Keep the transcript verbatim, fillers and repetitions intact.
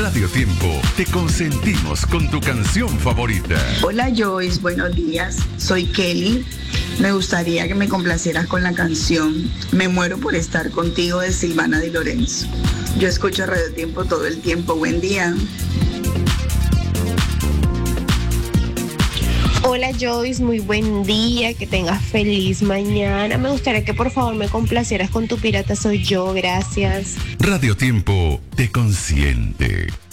Radio Tiempo, te consentimos con tu canción favorita. Hola Joyce, buenos días. Soy Kelly. Me gustaría que me complacieras con la canción Me muero por estar contigo de Silvana Di Lorenzo. Yo escucho Radio Tiempo todo el tiempo. Buen día. Hola Joyce, muy buen día, que tengas feliz mañana. Me gustaría que por favor me complacieras con Tu Pirata Soy Yo, gracias. Radio Tiempo te consiente.